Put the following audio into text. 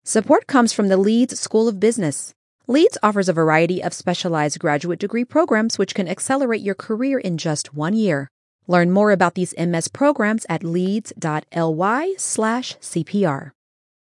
Support comes from the Leeds School of Business. Leeds offers a variety of specialized graduate degree programs which can accelerate your career in just 1 year. Learn more about these MS programs at leeds.ly/CPR.